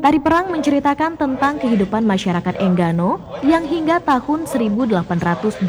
Tari perang menceritakan tentang kehidupan masyarakat Enggano yang hingga tahun 1883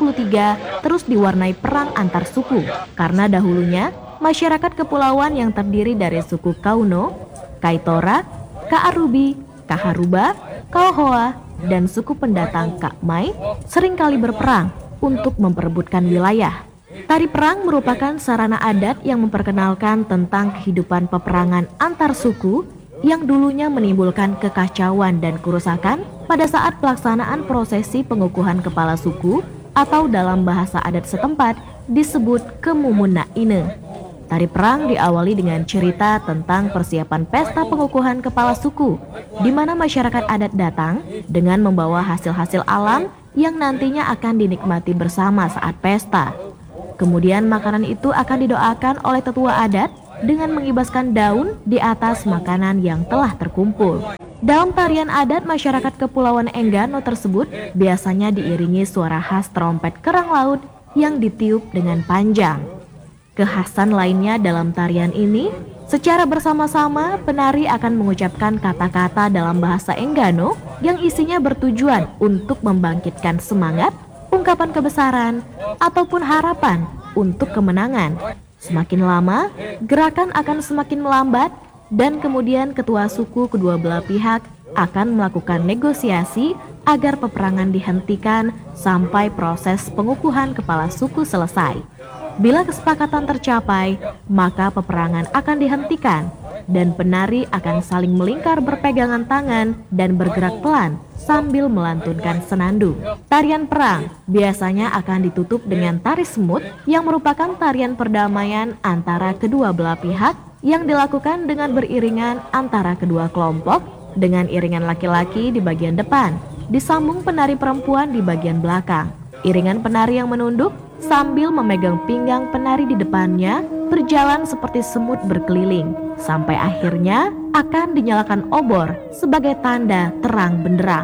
terus diwarnai perang antar suku. Karena dahulunya, masyarakat kepulauan yang terdiri dari suku Kauno, Kaitora, Kaarubi, Kaharuba, Kauhoa, dan suku pendatang Kakmai seringkali berperang untuk memperebutkan wilayah. Tari perang merupakan sarana adat yang memperkenalkan tentang kehidupan peperangan antar suku yang dulunya menimbulkan kekacauan dan kerusakan pada saat pelaksanaan prosesi pengukuhan kepala suku atau dalam bahasa adat setempat disebut Kemumun Naine. Tari perang diawali dengan cerita tentang persiapan pesta pengukuhan kepala suku, di mana masyarakat adat datang dengan membawa hasil-hasil alam yang nantinya akan dinikmati bersama saat pesta. Kemudian makanan itu akan didoakan oleh tetua adat dengan mengibaskan daun di atas makanan yang telah terkumpul. Dalam tarian adat masyarakat Kepulauan Enggano tersebut biasanya diiringi suara khas trompet kerang laut yang ditiup dengan panjang. Kekhasan lainnya dalam tarian ini, secara bersama-sama penari akan mengucapkan kata-kata dalam bahasa Enggano yang isinya bertujuan untuk membangkitkan semangat, ungkapan kebesaran, ataupun harapan untuk kemenangan. Semakin lama, gerakan akan semakin melambat dan kemudian ketua suku kedua belah pihak akan melakukan negosiasi agar peperangan dihentikan sampai proses pengukuhan kepala suku selesai. Bila kesepakatan tercapai, maka peperangan akan dihentikan dan penari akan saling melingkar berpegangan tangan dan bergerak pelan sambil melantunkan senandung. Tarian perang biasanya akan ditutup dengan tari semut yang merupakan tarian perdamaian antara kedua belah pihak yang dilakukan dengan beriringan antara kedua kelompok dengan iringan laki-laki di bagian depan, disambung penari perempuan di bagian belakang. Iringan penari yang menunduk sambil memegang pinggang penari di depannya berjalan seperti semut berkeliling, sampai akhirnya akan dinyalakan obor sebagai tanda terang benderang.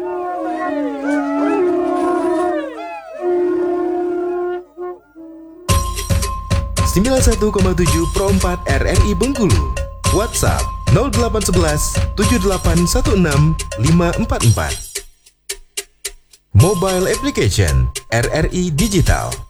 (91,7 Pro 4 RRI Bengkulu). WhatsApp 0811 7816 544. Mobile Application RRI Digital.